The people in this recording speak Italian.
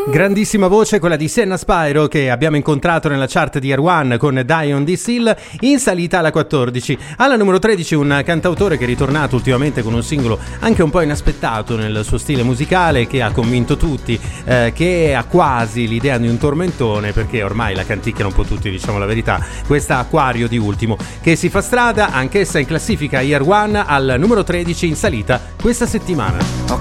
Grandissima voce quella di Senna Spyro, che abbiamo incontrato nella chart di Air One con Die on This Hill, in salita alla 14. Alla numero 13 un cantautore che è ritornato ultimamente con un singolo anche un po' inaspettato nel suo stile musicale, che ha convinto tutti, che ha quasi l'idea di un tormentone, perché ormai la canticchiano un po' tutti, diciamo la verità. Questa Acquario di Ultimo, che si fa strada anch'essa in classifica Air One al numero 13 in salita questa settimana. Ho